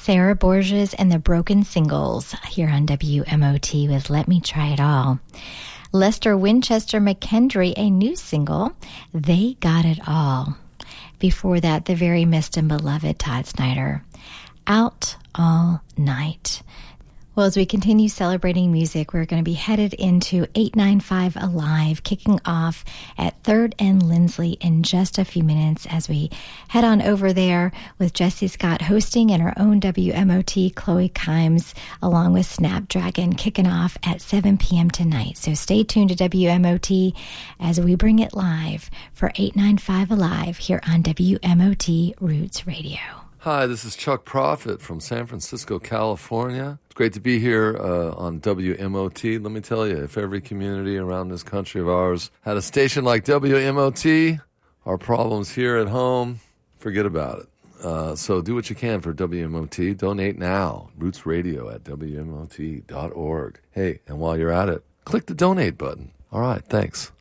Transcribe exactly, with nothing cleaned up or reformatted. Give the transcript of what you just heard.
Sarah Borges and the Broken Singles here on W M O T with Let Me Try It All. Lester Winchester McKendry, a new single, They Got It All. Before that, the very missed and beloved Todd Snyder, Out All Night. Well, as we continue celebrating music, we're going to be headed into eight ninety-five Alive, kicking off at third and Lindsley in just a few minutes as we head on over there with Jesse Scott hosting and our own W M O T, Chloe Kimes, along with Snapdragon, kicking off at seven p.m. tonight. So stay tuned to W M O T as we bring it live for eight ninety-five Alive here on W M O T Roots Radio. Hi, this is Chuck Prophet from San Francisco, California. It's great to be here uh, on W M O T. Let me tell you, if every community around this country of ours had a station like W M O T, our problems here at home, forget about it. Uh, so do what you can for W M O T. Donate now. Roots Radio at W M O T dot org. Hey, and while you're at it, click the donate button. All right, thanks.